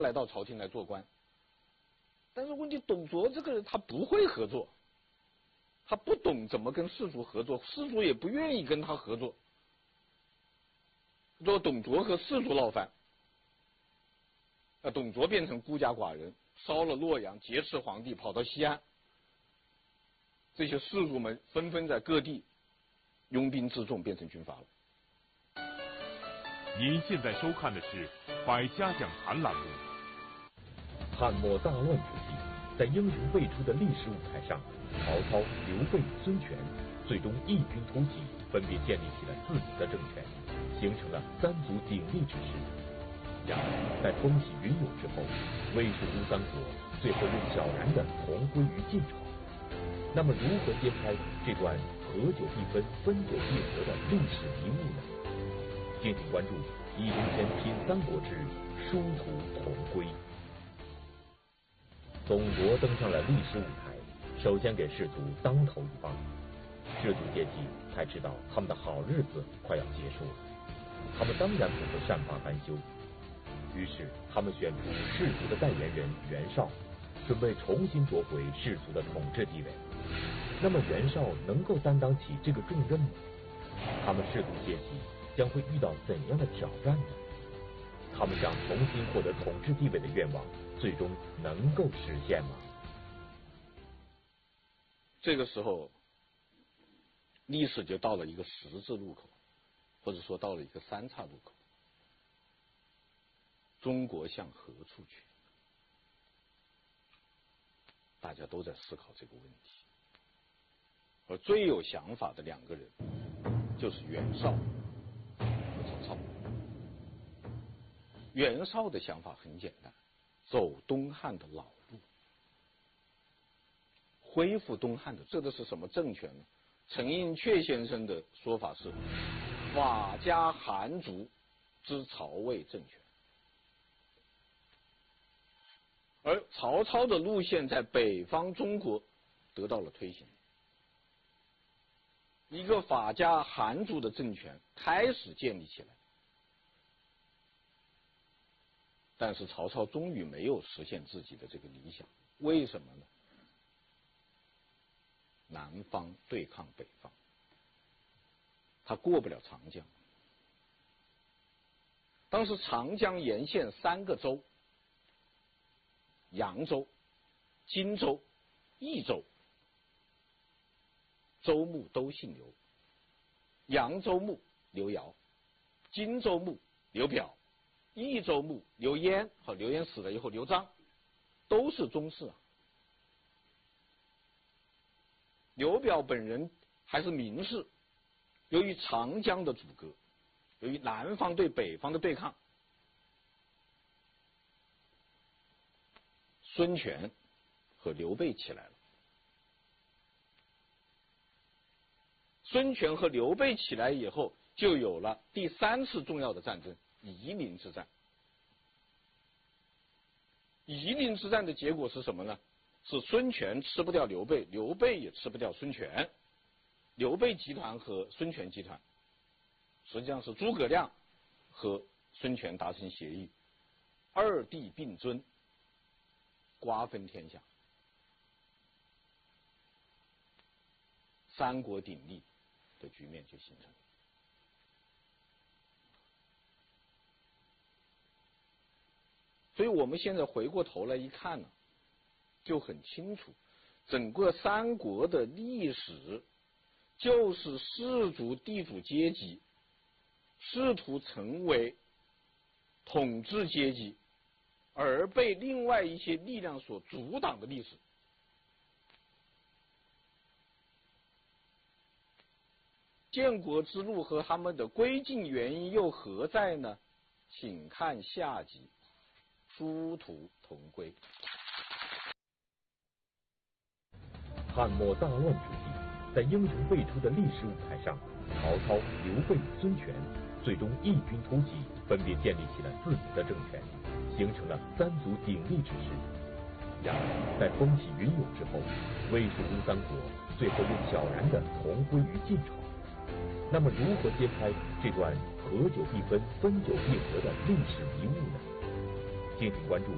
来到朝廷来做官。但是问题，董卓这个人他不会合作，他不懂怎么跟士族合作，士族也不愿意跟他合作。说董卓和士族闹翻，董卓变成孤家寡人，烧了洛阳，劫持皇帝，跑到西安。这些士族们纷纷在各地拥兵自重，变成军阀了。 您现在收看的是《百家讲坛》栏目。 汉末大乱之际，在英雄辈出的历史舞台上，曹操、刘备、孙权最终异军突起，分别建立起了自己的政权，形成了三足鼎立之势。然而，在风起云涌之后，魏蜀吴三国最后又悄然地同归于晋朝。那么，如何揭开这段合久必分、分久必合的历史迷雾呢？敬请关注《易中天品三国志》殊途同归。董卓登上了历史舞台，首先给士卒当头一棒。士族阶级才知道他们的好日子快要结束了，他们当然不会善罢甘休。于是，他们选出士族的代言人袁绍，准备重新夺回士族的统治地位。那么，袁绍能够担当起这个重任吗？他们士族阶级将会遇到怎样的挑战呢？他们想重新获得统治地位的愿望，最终能够实现吗？ 这个时候，历史就到了一个十字路口，或者说到了一个三岔路口。中国向何处去？大家都在思考这个问题。而最有想法的两个人，就是袁绍和曹操。袁绍的想法很简单，走东汉的老路，恢复东汉的，这个是什么政权呢？陈寅恪先生的说法是法家韩族之曹魏政权。而曹操的路线在北方中国得到了推行，一个法家韩族的政权开始建立起来。但是曹操终于没有实现自己的这个理想，为什么呢？南方对抗北方，他过不了长江。当时长江沿线3个州，扬州、荆州、益州，州牧都姓刘。扬州牧刘繇，荆州牧刘表，益州牧刘焉，和刘焉死了以后刘璋，都是宗室啊。刘表本人还是名士，由于长江的阻隔，由于南方对北方的对抗，孙权和刘备起来了。孙权和刘备起来以后，就有了第3次重要的战争——夷陵之战。夷陵之战的结果是什么呢？是孙权吃不掉刘备，刘备也吃不掉孙权。刘备集团和孙权集团，实际上是诸葛亮和孙权达成协议，2帝并尊，瓜分天下，三国鼎立的局面就形成了。所以我们现在回过头来一看呢，就很清楚，整个三国的历史就是士族地主阶级试图成为统治阶级，而被另外一些力量所阻挡的历史。建国之路和他们的归晋原因又何在呢？请看下集，殊途同归。 汉末大乱之际，在英雄辈出的历史舞台上，曹操、刘备、孙权最终异军突起，分别建立起了自己的政权，形成了三足鼎立之势。然而，在风起云涌之后，魏蜀吴三国最后又悄然地同归于晋朝。那么，如何揭开这段合久必分、分久必合的历史迷雾呢？敬请关注